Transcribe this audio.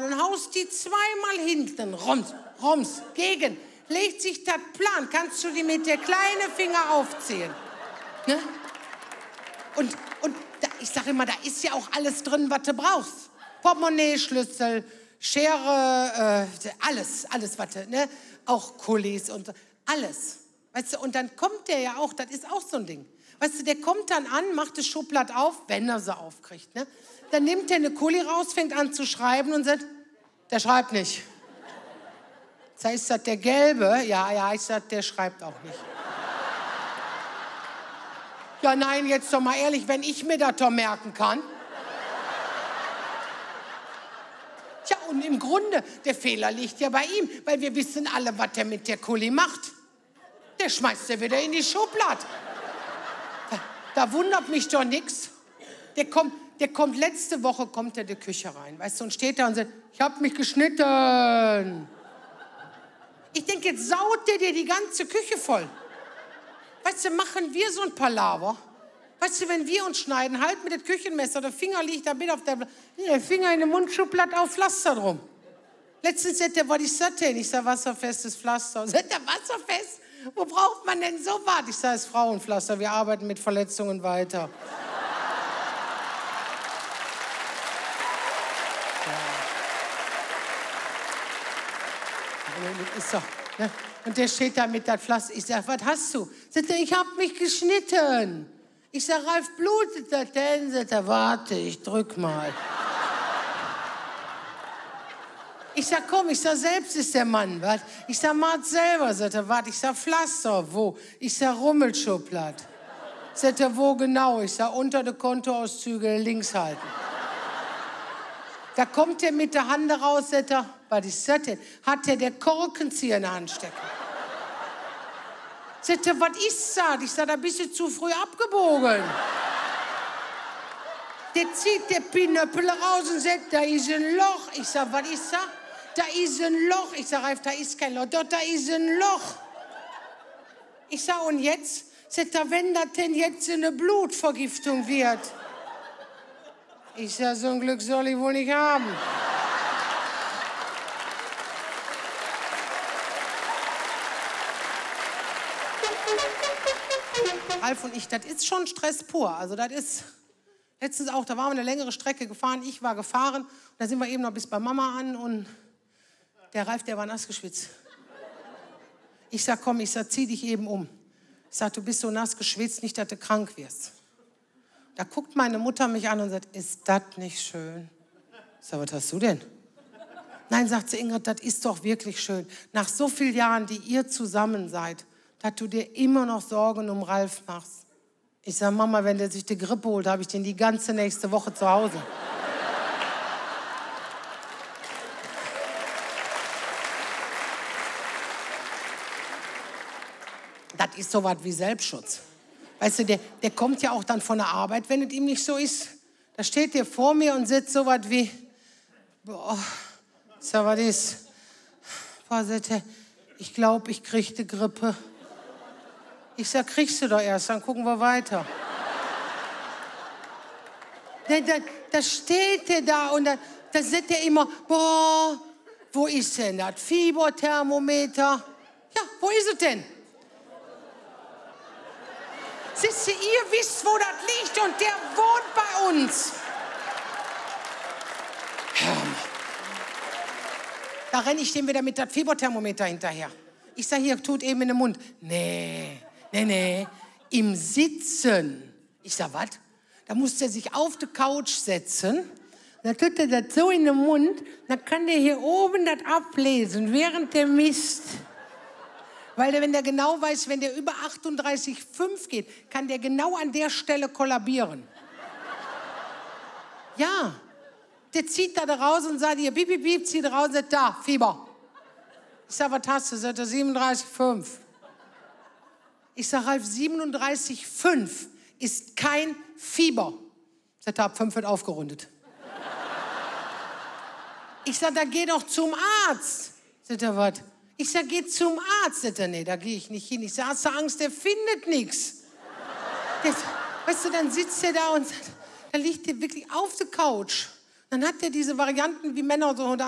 Schokolade und haust die zweimal hinten, rums, gegen. Legt sich das plan, kannst du die mit der kleinen Finger aufzählen. Ne? Und ich sage immer, da ist ja auch alles drin, was du brauchst. Portemonnaie, Schlüssel, Schere, alles, was du, ne? Auch Kulis und alles. Weißt du, und dann kommt der ja auch, das ist auch so ein Ding. Weißt du, der kommt dann an, macht das Schublad auf, wenn er sie aufkriegt, ne? Dann nimmt er eine Kuli raus, fängt an zu schreiben und sagt, der schreibt nicht. Das heißt, das der Gelbe, ja, ich sag, der schreibt auch nicht. Ja, nein, jetzt doch mal ehrlich, wenn ich mir das doch merken kann. Tja, und im Grunde, der Fehler liegt ja bei ihm, weil wir wissen alle, was der mit der Kuli macht. Der schmeißt er wieder in die Schublade. Da wundert mich doch nichts. Der kommt letzte Woche, kommt er in die Küche rein, weißt du, und steht da und sagt, ich hab mich geschnitten. Ich denke, jetzt saut der dir die ganze Küche voll. Weißt du, machen wir so ein Palaver? Weißt du, wenn wir uns schneiden, halt mit dem Küchenmesser, der Finger liegt da mit auf der Finger in der Mundschublade auf Pflaster drum. Letztens sagt er, was ist das denn? Ich sag, wasserfestes Pflaster. Sagt er, wasserfest? Wo braucht man denn so was? Ich sage, es ist Frauenpflaster, wir arbeiten mit Verletzungen weiter. Ist so, ne? Und der steht da mit das Pflaster. Ich sage, was hast du? Sagt er, ich habe mich geschnitten. Ich sage, Ralf, blutet das denn? Sagt er, warte, ich drück mal. Ich sag, komm, ich sag, selbst ist der Mann, was? Ich sag, mach selber, sagt er, warte, ich sag, Pflaster, wo? Ich sag, Rummelschublad. Sagt er, wo genau? Ich sag, unter der Kontoauszüge links halten. Da kommt er mit der Hand raus, sagt er, was ist das denn? Hat der Korkenzieher in der Hand stecken. Sagt er, was ist das? Ich sag, da bist du zu früh abgebogen. Der zieht der Pinöppel raus und sagt, da ist ein Loch. Ich sag, was ist das? Da ist ein Loch. Ich sag, Ralf, da ist kein Loch. Doch, da ist ein Loch. Ich sag, und jetzt? Sagt er, wenn das denn jetzt eine Blutvergiftung wird? Ich sag, so ein Glück soll ich wohl nicht haben. Ralf und ich, das ist schon Stress pur. Also das ist, letztens auch, da waren wir eine längere Strecke gefahren, ich war gefahren, und da sind wir eben noch bis bei Mama an und der Ralf, der war nass geschwitzt. Ich sag, komm, ich sag, zieh dich eben um. Ich sag, du bist so nass geschwitzt, nicht, dass du krank wirst. Da guckt meine Mutter mich an und sagt, ist das nicht schön? Ich sag, was hast du denn? Nein, sagt sie, Ingrid, das ist doch wirklich schön. Nach so vielen Jahren, die ihr zusammen seid, dass du dir immer noch Sorgen um Ralf machst. Ich sag, Mama, wenn der sich die Grippe holt, habe ich den die ganze nächste Woche zu Hause. Das ist so was wie Selbstschutz. Weißt du, der kommt ja auch dann von der Arbeit, wenn es ihm nicht so ist. Da steht der vor mir und sitzt so was wie, boah, sag, was ist? Boah, sagt er, ich glaube, ich kriege die Grippe. Ich sag, kriegst du doch erst, dann gucken wir weiter. Da steht der da und da sagt er immer, boah, wo ist denn das Fieberthermometer? Ja, wo ist es denn? Siehst du, ihr wisst, wo das liegt und der wohnt bei uns. Da renne ich dem wieder mit das Fieberthermometer hinterher. Ich sage, hier, tut eben in den Mund. Nee, im Sitzen. Ich sage, was? Da muss der sich auf die Couch setzen. Dann tut er das so in den Mund. Dann kann der hier oben das ablesen, während der misst. Weil wenn der genau weiß, wenn der über 38,5 geht, kann der genau an der Stelle kollabieren. Ja, der zieht da raus und sagt, hier, piep, piep, piep, zieht raus und sagt, da, Fieber. Ich sag, was hast du? Sagt er, 37,5. Ich sag, Ralf, 37,5 ist kein Fieber. Sagt er, ab 5 wird aufgerundet. Ich sag, da geh doch zum Arzt. Sagt er, was? Ich sag, geh zum Arzt. Sagt er, nee, da gehe ich nicht hin. Ich sag, hast du Angst, der findet nichts. Weißt du, dann sitzt er da und sagt, da liegt er wirklich auf der Couch. Dann hat er diese Varianten, wie Männer so